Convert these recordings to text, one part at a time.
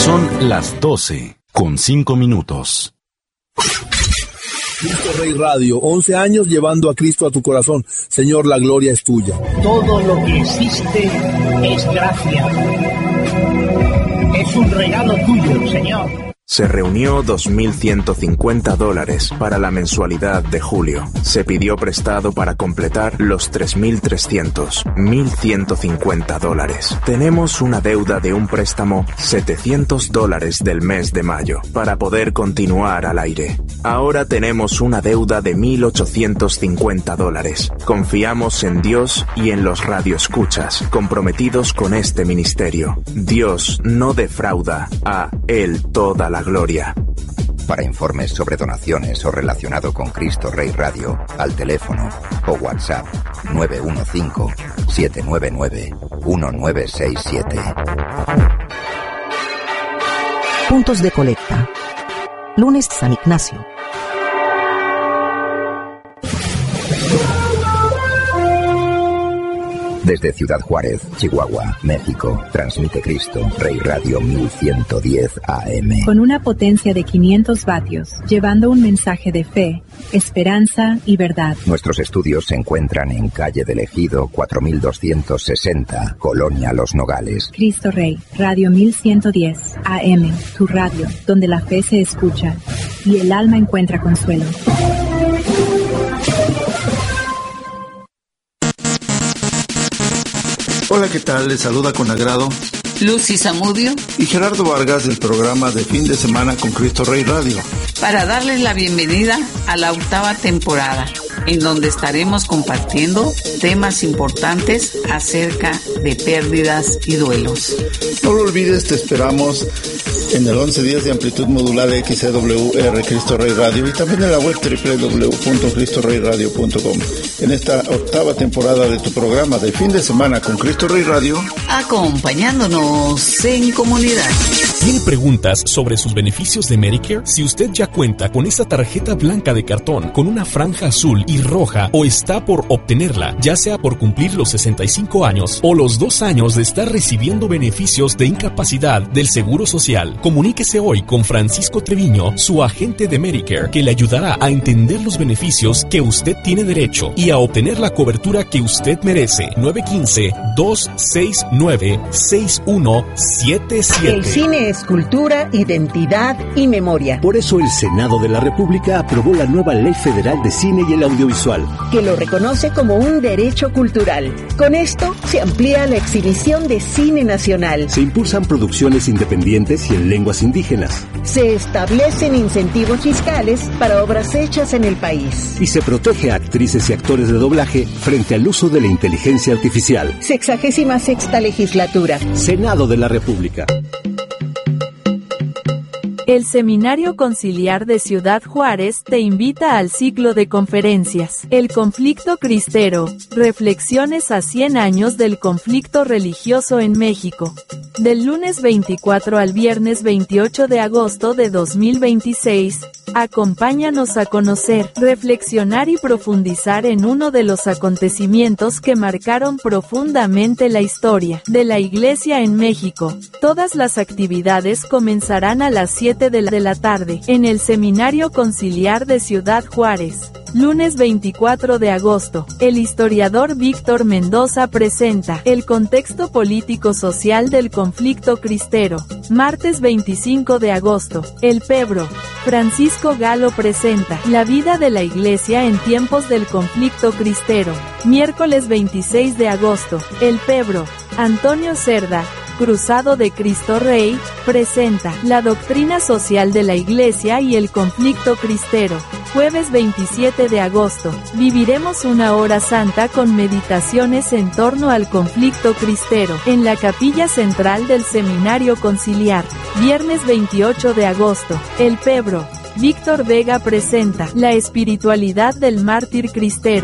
Son las 12:05. Cristo Rey Radio, 11 años llevando a Cristo a tu corazón. Señor, la gloria es tuya. Todo lo que existe es gracia. Es un regalo tuyo, Señor. Se reunió $2,150 para la mensualidad de julio. Se pidió prestado para completar los $3,300, $1,150. Tenemos una deuda de un préstamo $700 del mes de mayo para poder continuar al aire. Ahora tenemos una deuda de $1,850. Confiamos en Dios y en los radioescuchas comprometidos con este ministerio. Dios no defrauda, a Él toda la gloria. Para informes sobre donaciones o relacionado con Cristo Rey Radio, al teléfono o WhatsApp 915-799-1967. Puntos de colecta. Lunes San Ignacio. Desde Ciudad Juárez, Chihuahua, México, transmite Cristo Rey Radio 1110 AM. Con una potencia de 500 vatios, llevando un mensaje de fe, esperanza y verdad. Nuestros estudios se encuentran en calle del Ejido 4260, Colonia Los Nogales. Cristo Rey, Radio 1110 AM, tu radio, donde la fe se escucha y el alma encuentra consuelo. Hola, ¿qué tal? Les saluda con agrado Lucy Zamudio y Gerardo Vargas del programa de fin de semana con Cristo Rey Radio, para darles la bienvenida a la 8ª temporada, en donde estaremos compartiendo temas importantes acerca de pérdidas y duelos. No lo olvides, te esperamos en el 11 días de amplitud modulada XCWR Cristo Rey Radio y también en la web www.cristoreyradio.com. En esta 8ª temporada de tu programa de fin de semana con Cristo Rey Radio, acompañándonos en comunidad. ¿Tiene preguntas sobre sus beneficios de Medicare? Si usted ya cuenta con esa tarjeta blanca de cartón con una franja azul y roja o está por obtenerla, ya sea por cumplir los 65 años o los 2 años de estar recibiendo beneficios de incapacidad del Seguro Social, comuníquese hoy con Francisco Treviño, su agente de Medicare, que le ayudará a entender los beneficios que usted tiene derecho y a obtener la cobertura que usted merece. 915-269-6177. El cine es cultura, identidad y memoria. Por eso el Senado de la República aprobó la nueva Ley Federal de Cine y el Audiovisual, que lo reconoce como un derecho cultural. Con esto se amplía la exhibición de cine nacional. Se impulsan producciones independientes y en lenguas indígenas. Se establecen incentivos fiscales para obras hechas en el país. Y se protege a actrices y actores de doblaje frente al uso de la inteligencia artificial. 66ª legislatura. Senado de la República. El Seminario Conciliar de Ciudad Juárez te invita al ciclo de conferencias El conflicto cristero, reflexiones a 100 años del conflicto religioso en México. Del lunes 24 al viernes 28 de agosto de 2026, acompáñanos a conocer, reflexionar y profundizar en uno de los acontecimientos que marcaron profundamente la historia de la Iglesia en México. Todas las actividades comenzarán a las 7 de la tarde, en el Seminario Conciliar de Ciudad Juárez. Lunes 24 de agosto, el historiador Víctor Mendoza presenta El contexto político-social del conflicto cristero. Martes 25 de agosto, el Pebro. Francisco Galo presenta La vida de la Iglesia en tiempos del conflicto cristero. Miércoles 26 de agosto, el Pebro. Antonio Cerda, Cruzado de Cristo Rey, presenta La doctrina social de la Iglesia y el conflicto cristero. Jueves 27 de agosto, viviremos una hora santa con meditaciones en torno al conflicto cristero, en la capilla central del Seminario Conciliar. Viernes 28 de agosto, el Pebro. Víctor Vega presenta La espiritualidad del mártir cristero.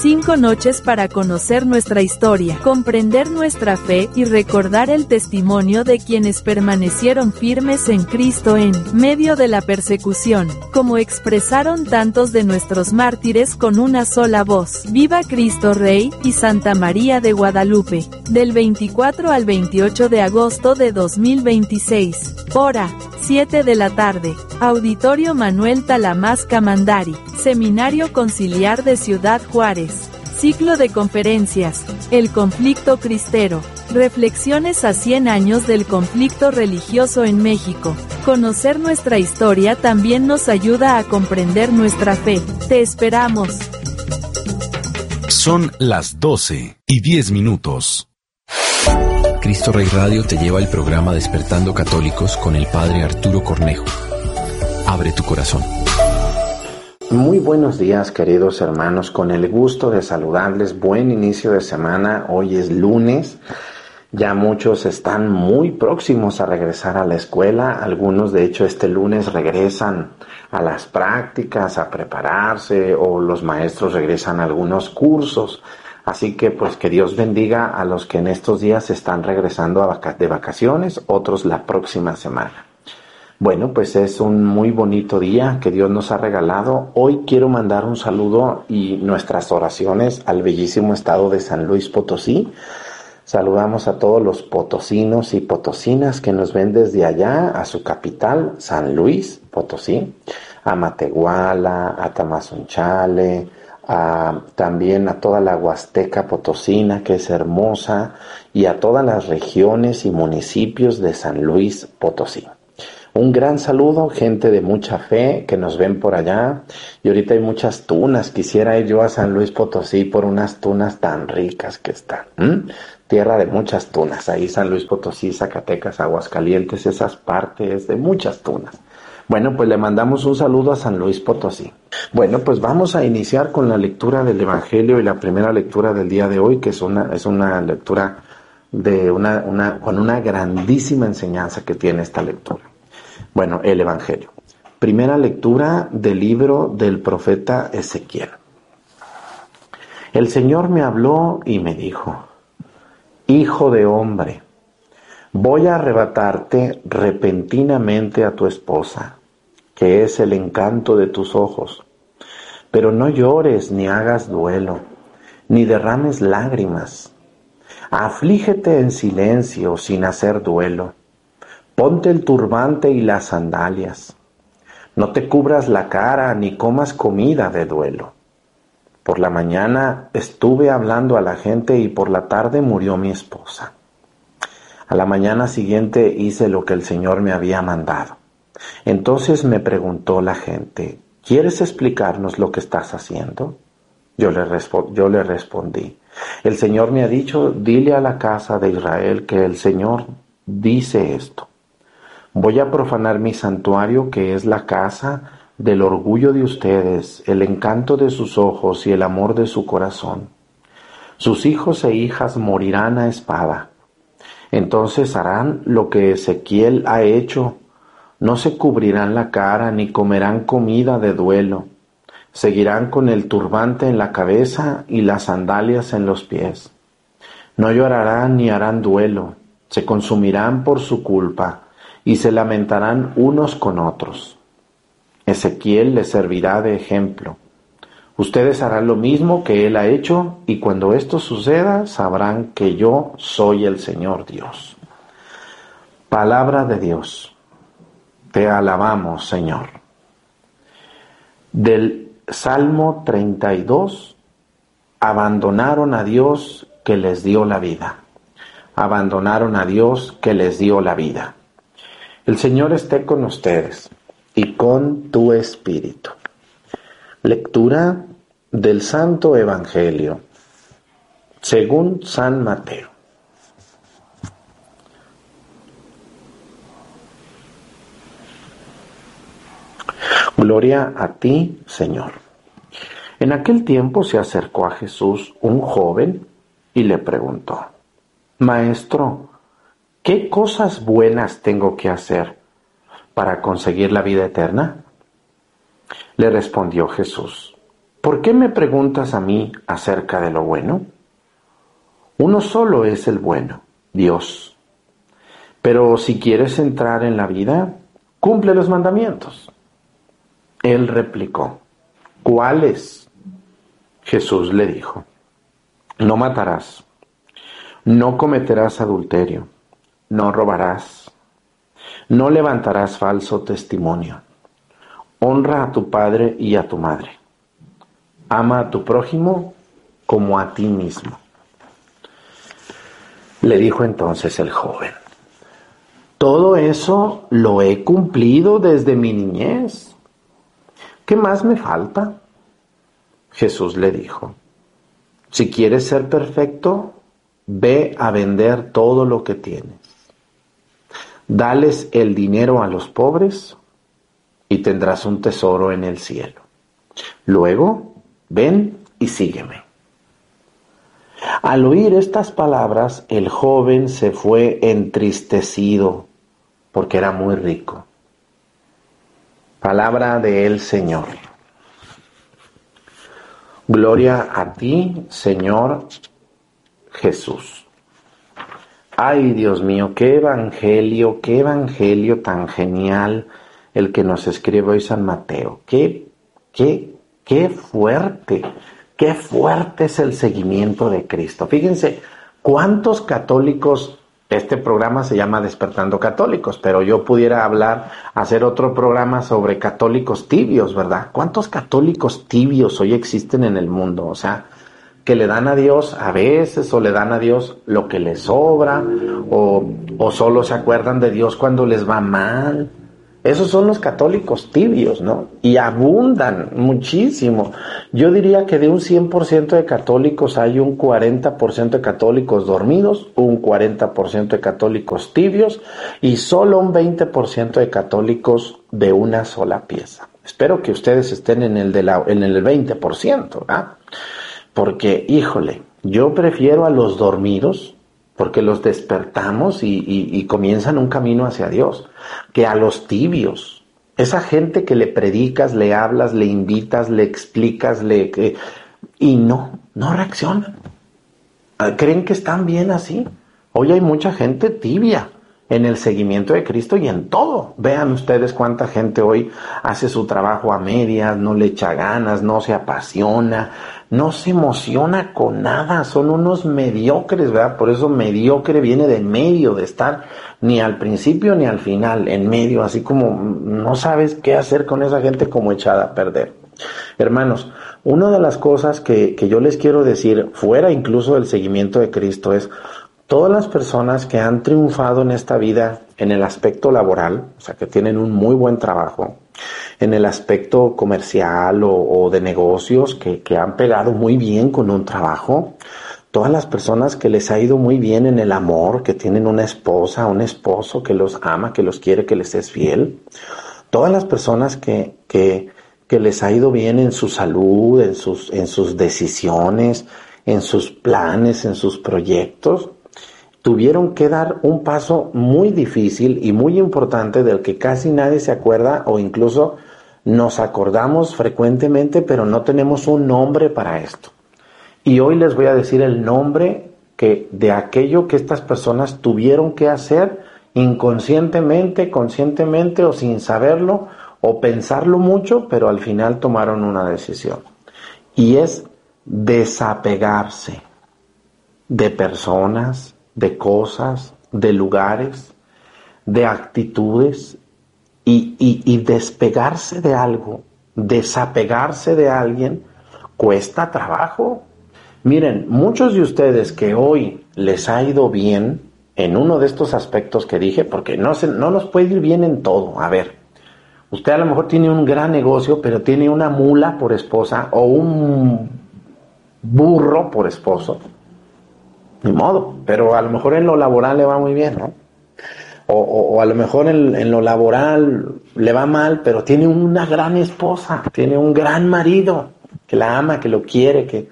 5 noches para conocer nuestra historia, comprender nuestra fe y recordar el testimonio de quienes permanecieron firmes en Cristo en medio de la persecución, como expresaron tantos de nuestros mártires con una sola voz: ¡Viva Cristo Rey y Santa María de Guadalupe! Del 24 al 28 de agosto de 2026. Hora: 7 de la tarde. Auditorio Manuel Talamás Camandari. Seminario Conciliar de Ciudad Juárez. Ciclo de conferencias: El conflicto cristero. Reflexiones a 100 años del conflicto religioso en México. Conocer nuestra historia también nos ayuda a comprender nuestra fe. Te esperamos. Son las 12:10. Cristo Rey Radio te lleva el programa Despertando Católicos con el Padre Arturo Cornejo. Abre tu corazón. Muy buenos días, queridos hermanos, con el gusto de saludarles. Buen inicio de semana. Hoy es lunes. Ya muchos están muy próximos a regresar a la escuela. Algunos, de hecho, este lunes regresan a las prácticas, a prepararse, o los maestros regresan a algunos cursos. Así que pues que Dios bendiga a los que en estos días están regresando de vacaciones, otros la próxima semana. Bueno, pues es un muy bonito día que Dios nos ha regalado. Hoy quiero mandar un saludo y nuestras oraciones al bellísimo estado de San Luis Potosí. Saludamos a todos los potosinos y potosinas que nos ven desde allá, a su capital, San Luis Potosí, a Matehuala, a Tamazunchale, también a toda la Huasteca Potosina, que es hermosa, y a todas las regiones y municipios de San Luis Potosí. Un gran saludo, gente de mucha fe que nos ven por allá. Y ahorita hay muchas tunas. Quisiera ir yo a San Luis Potosí por unas tunas tan ricas que están. Tierra de muchas tunas. Ahí San Luis Potosí, Zacatecas, Aguascalientes, esas partes de muchas tunas. Bueno, pues le mandamos un saludo a San Luis Potosí. Bueno, pues vamos a iniciar con la lectura del Evangelio y la primera lectura del día de hoy, que es una lectura de con una grandísima enseñanza que tiene esta lectura. Bueno, el Evangelio. Primera lectura del libro del profeta Ezequiel. El Señor me habló y me dijo: Hijo de hombre, voy a arrebatarte repentinamente a tu esposa, que es el encanto de tus ojos. Pero no llores ni hagas duelo, ni derrames lágrimas. Aflígete en silencio sin hacer duelo. Ponte el turbante y las sandalias. No te cubras la cara ni comas comida de duelo. Por la mañana estuve hablando a la gente y por la tarde murió mi esposa. A la mañana siguiente hice lo que el Señor me había mandado. Entonces me preguntó la gente: ¿quieres explicarnos lo que estás haciendo? Yo le respondí: el Señor me ha dicho, dile a la casa de Israel que el Señor dice esto: voy a profanar mi santuario, que es la casa del orgullo de ustedes, el encanto de sus ojos y el amor de su corazón. Sus hijos e hijas morirán a espada. Entonces harán lo que Ezequiel ha hecho. No se cubrirán la cara ni comerán comida de duelo. Seguirán con el turbante en la cabeza y las sandalias en los pies. No llorarán ni harán duelo. Se consumirán por su culpa y se lamentarán unos con otros. Ezequiel les servirá de ejemplo. Ustedes harán lo mismo que él ha hecho, y cuando esto suceda sabrán que yo soy el Señor Dios. Palabra de Dios. Te alabamos, Señor. Del Salmo 32. Abandonaron a Dios que les dio la vida. Abandonaron a Dios que les dio la vida. El Señor esté con ustedes y con tu espíritu. Lectura del Santo Evangelio según San Mateo. Gloria a ti, Señor. En aquel tiempo se acercó a Jesús un joven y le preguntó: Maestro, ¿qué cosas buenas tengo que hacer para conseguir la vida eterna? Le respondió Jesús: ¿por qué me preguntas a mí acerca de lo bueno? Uno solo es el bueno, Dios. Pero si quieres entrar en la vida, cumple los mandamientos. Él replicó, ¿cuáles? Jesús le dijo, no matarás, no cometerás adulterio, no robarás, no levantarás falso testimonio, honra a tu padre y a tu madre, ama a tu prójimo como a ti mismo. Le dijo entonces el joven, todo eso lo he cumplido desde mi niñez. ¿Qué más me falta? Jesús le dijo, si quieres ser perfecto, ve a vender todo lo que tienes. Dales el dinero a los pobres y tendrás un tesoro en el cielo. Luego, ven y sígueme. Al oír estas palabras, el joven se fue entristecido porque era muy rico. Palabra del Señor. Gloria a ti, Señor Jesús. Ay, Dios mío, qué evangelio tan genial el que nos escribe hoy San Mateo. Qué fuerte es el seguimiento de Cristo. Fíjense, cuántos católicos, este programa se llama Despertando Católicos, pero yo pudiera hacer otro programa sobre católicos tibios, ¿verdad? ¿Cuántos católicos tibios hoy existen en el mundo? O sea, que le dan a Dios a veces, o le dan a Dios lo que les sobra, o solo se acuerdan de Dios cuando les va mal. Esos son los católicos tibios, ¿no? Y abundan muchísimo. Yo diría que de un 100% de católicos hay un 40% de católicos dormidos, un 40% de católicos tibios y solo un 20% de católicos de una sola pieza. Espero que ustedes estén en el 20%, ¿verdad? Porque, híjole, yo prefiero a los dormidos, porque los despertamos y comienzan un camino hacia Dios, que a los tibios. Esa gente que le predicas, le hablas, le invitas, le explicas, y no reaccionan. ¿Creen que están bien así? Hoy hay mucha gente tibia en el seguimiento de Cristo y en todo. Vean ustedes cuánta gente hoy hace su trabajo a medias, no le echa ganas, no se apasiona, no se emociona con nada, son unos mediocres, ¿verdad? Por eso mediocre viene de medio, de estar ni al principio ni al final, en medio, así como no sabes qué hacer con esa gente, como echada a perder. Hermanos, una de las cosas que yo les quiero decir, fuera incluso del seguimiento de Cristo, es todas las personas que han triunfado en esta vida en el aspecto laboral, o sea, que tienen un muy buen trabajo, en el aspecto comercial o de negocios, que han pegado muy bien con un trabajo, todas las personas que les ha ido muy bien en el amor, que tienen una esposa, un esposo que los ama, que los quiere, que les es fiel, todas las personas que les ha ido bien en su salud, en sus decisiones, en sus planes, en sus proyectos, tuvieron que dar un paso muy difícil y muy importante del que casi nadie se acuerda, o incluso nos acordamos frecuentemente, pero no tenemos un nombre para esto. Y hoy les voy a decir el nombre de aquello que estas personas tuvieron que hacer inconscientemente, conscientemente o sin saberlo o pensarlo mucho, pero al final tomaron una decisión. Y es desapegarse de personas, de cosas, de lugares, de actitudes y despegarse de algo, desapegarse de alguien, cuesta trabajo. Miren, muchos de ustedes que hoy les ha ido bien en uno de estos aspectos que dije, porque no nos puede ir bien en todo. A ver, usted a lo mejor tiene un gran negocio, pero tiene una mula por esposa o un burro por esposo. Ni modo, pero a lo mejor en lo laboral le va muy bien, ¿no? O a lo mejor en lo laboral le va mal, pero tiene una gran esposa, tiene un gran marido que la ama, que lo quiere,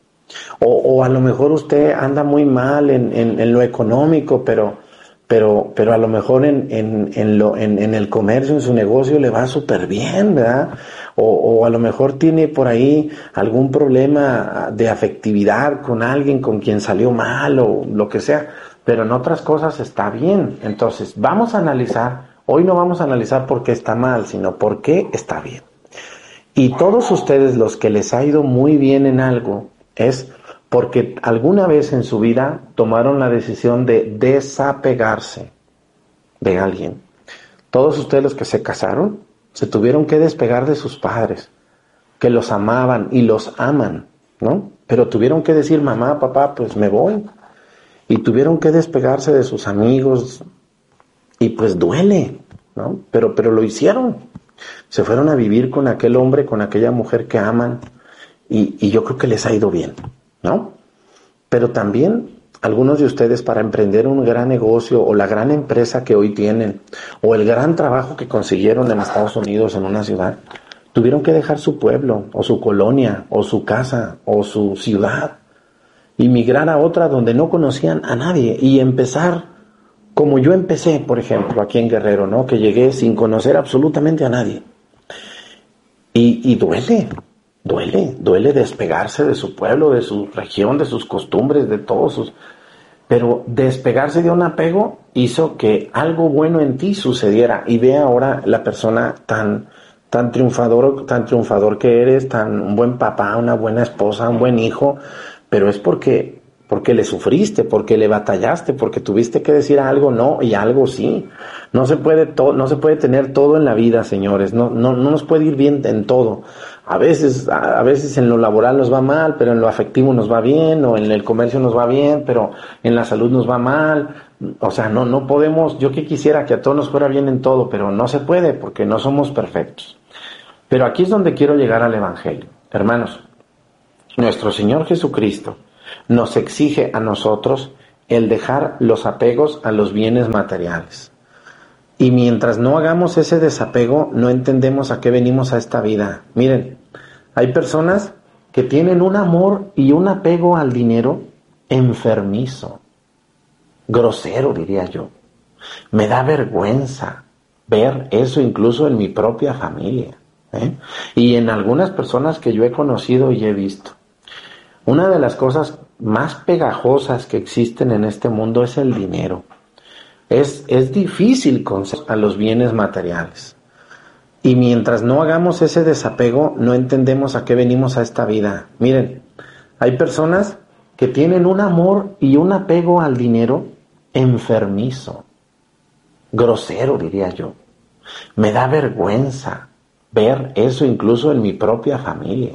o a lo mejor usted anda muy mal en lo económico, pero a lo mejor en el comercio, en su negocio le va súper bien, ¿verdad? o a lo mejor tiene por ahí algún problema de afectividad con alguien con quien salió mal o lo que sea, pero en otras cosas está bien. Entonces vamos a analizar, hoy no vamos a analizar por qué está mal, sino por qué está bien. Y todos ustedes, los que les ha ido muy bien en algo, es porque alguna vez en su vida tomaron la decisión de desapegarse de alguien. Todos ustedes los que se casaron, se tuvieron que despegar de sus padres, que los amaban y los aman, ¿no? Pero tuvieron que decir, mamá, papá, pues me voy. Y tuvieron que despegarse de sus amigos, y pues duele, ¿no? Pero lo hicieron. Se fueron a vivir con aquel hombre, con aquella mujer que aman, y yo creo que les ha ido bien, ¿no? Pero también algunos de ustedes, para emprender un gran negocio o la gran empresa que hoy tienen o el gran trabajo que consiguieron en Estados Unidos, en una ciudad, tuvieron que dejar su pueblo o su colonia o su casa o su ciudad y migrar a otra donde no conocían a nadie y empezar como yo empecé, por ejemplo, aquí en Guerrero, ¿no? Que llegué sin conocer absolutamente a nadie. Y duele despegarse de su pueblo, de su región, de sus costumbres, de todos sus... Pero despegarse de un apego hizo que algo bueno en ti sucediera. Y ve ahora la persona tan triunfador que eres, un buen papá, una buena esposa, un buen hijo, pero es porque le sufriste, porque le batallaste, porque tuviste que decir algo no y algo sí. No se puede tener todo en la vida, señores. No nos puede ir bien en todo. A veces en lo laboral nos va mal, pero en lo afectivo nos va bien, o en el comercio nos va bien, pero en la salud nos va mal. O sea, no podemos, yo que quisiera que a todos nos fuera bien en todo, pero no se puede porque no somos perfectos. Pero aquí es donde quiero llegar al Evangelio. Hermanos, nuestro Señor Jesucristo nos exige a nosotros el dejar los apegos a los bienes materiales. Y mientras no hagamos ese desapego, no entendemos a qué venimos a esta vida. Miren, hay personas que tienen un amor y un apego al dinero enfermizo, grosero, diría yo. Me da vergüenza ver eso incluso en mi propia familia, y en algunas personas que yo he conocido y he visto. Una de las cosas más pegajosas que existen en este mundo es el dinero. Es difícil conseguir a los bienes materiales. Y mientras no hagamos ese desapego, no entendemos a qué venimos a esta vida. Miren, hay personas que tienen un amor y un apego al dinero enfermizo, grosero, diría yo. Me da vergüenza ver eso incluso en mi propia familia.